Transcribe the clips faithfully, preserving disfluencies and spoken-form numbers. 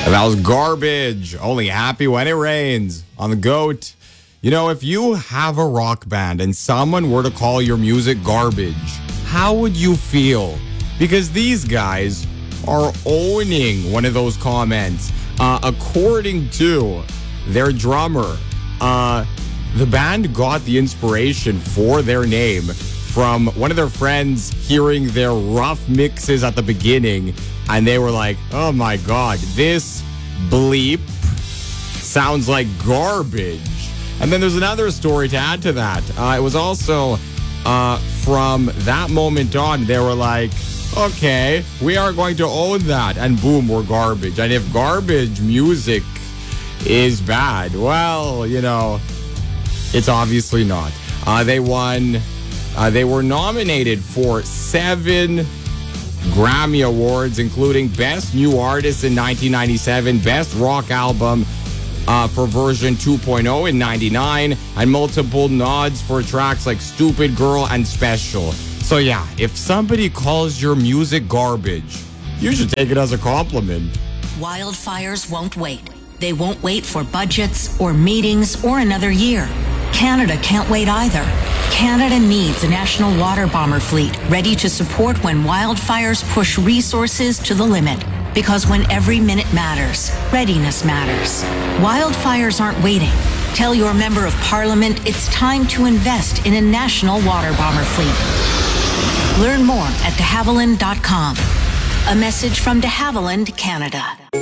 That was Garbage. Only happy when it rains on the GOAT. You know, if you have a rock band and someone were to call your music garbage, how would you feel? Because these guys are owning one of those comments. Uh, according to their drummer, uh, the band got the inspiration for their name from one of their friends hearing their rough mixes at the beginning, and they were like, oh my God, this bleep sounds like garbage. And then there's another story to add to that. Uh, it was also uh, from that moment on, they were like, okay, we are going to own that. And boom, we're garbage. And if garbage music is bad, well, you know, it's obviously not. Uh, they won, uh, they were nominated for seven Grammy Awards, including Best New Artist in nineteen ninety-seven, Best Rock Album uh, for version two point oh in ninety-nine, and multiple nods for tracks like Stupid Girl and Special. So yeah, if somebody calls your music garbage, you should take it as a compliment. Wildfires won't wait. They won't wait for budgets or meetings or another year. Canada can't wait either. Canada needs a national water bomber fleet ready to support when wildfires push resources to the limit. Because when every minute matters, readiness matters. Wildfires aren't waiting. Tell your member of parliament it's time to invest in a national water bomber fleet. Learn more at de havilland dot com. A message from de Havilland, Canada.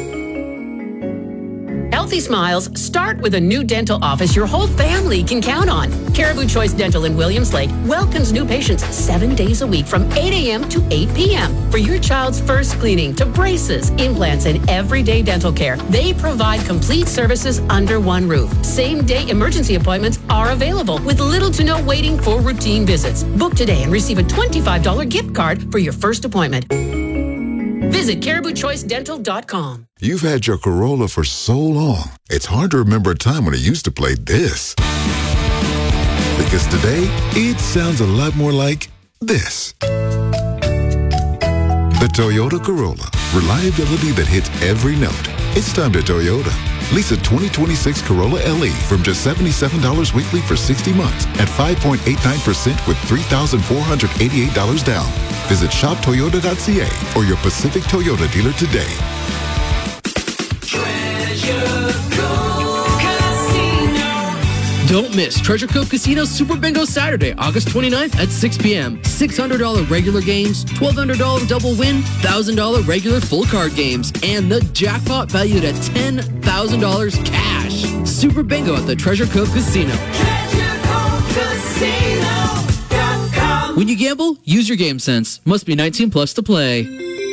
Healthy smiles start with a new dental office your whole family can count on. Caribou Choice Dental in Williams Lake welcomes new patients seven days a week from eight a.m. to eight p.m. For your child's first cleaning to braces, implants, and everyday dental care, they provide complete services under one roof. Same-day emergency appointments are available with little to no waiting for routine visits. Book today and receive a twenty-five dollars gift card for your first appointment. Visit caribou choice dental dot com. You've had your Corolla for so long, it's hard to remember a time when it used to play this. Because today, it sounds a lot more like this. The Toyota Corolla. Reliability that hits every note. It's time to Toyota. Lease a twenty twenty-six Corolla L E from just seventy-seven dollars weekly for sixty months at five point eight nine percent with three thousand four hundred eighty-eight dollars down. Visit shop toyota dot c a or your Pacific Toyota dealer today. Treasure Cove Casino. Don't miss Treasure Cove Casino Super Bingo Saturday, August twenty-ninth at six p.m. six hundred dollars regular games, twelve hundred dollars double win, one thousand dollars regular full card games, and the jackpot valued at ten thousand dollars cash. Super Bingo at the Treasure Cove Casino. Treasure Cove Casino dot com. When you gamble, use your game sense. Must be nineteen plus to play.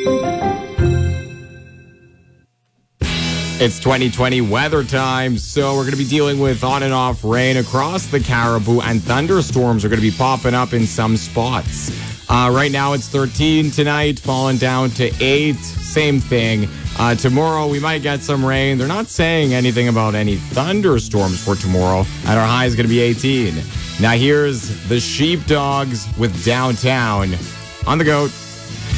It's twenty twenty weather time, so we're going to be dealing with on and off rain across the Caribou, and thunderstorms are going to be popping up in some spots. Uh, right now it's thirteen tonight, falling down to eight. Same thing. Uh, tomorrow we might get some rain. They're not saying anything about any thunderstorms for tomorrow, and our high is going to be eighteen. Now here's the Sheepdogs with Downtown on the GOAT.